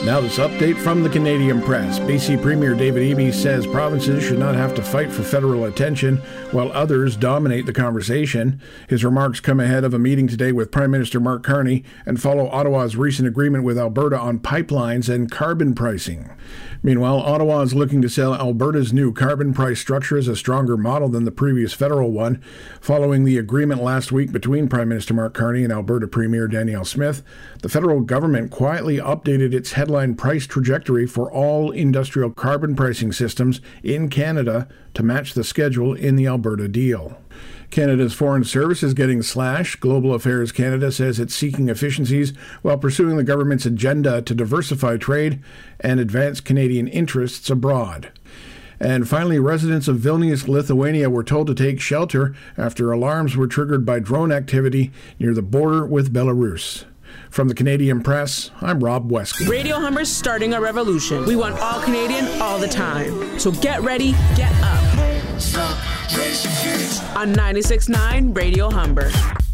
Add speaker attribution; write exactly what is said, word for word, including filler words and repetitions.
Speaker 1: Now this update from the Canadian Press. B C Premier David Eby says provinces should not have to fight for federal attention while others dominate the conversation. His remarks come ahead of a meeting today with Prime Minister Mark Carney and follow Ottawa's recent agreement with Alberta on pipelines and carbon pricing. Meanwhile, Ottawa is looking to sell Alberta's new carbon price structure as a stronger model than the previous federal one. Following the agreement last week between Prime Minister Mark Carney and Alberta Premier Danielle Smith, the federal government quietly updated its headline price trajectory for all industrial carbon pricing systems in Canada to match the schedule in the Alberta deal. Canada's Foreign Service is getting slashed. Global Affairs Canada says it's seeking efficiencies while pursuing the government's agenda to diversify trade and advance Canadian interests abroad. And finally, residents of Vilnius, Lithuania were told to take shelter after alarms were triggered by drone activity near the border with Belarus. From the Canadian Press, I'm Rob Wesky.
Speaker 2: Radio Humber's starting a revolution. We want all Canadian all the time. So get ready, get up. On ninety-six point nine Radio Humber.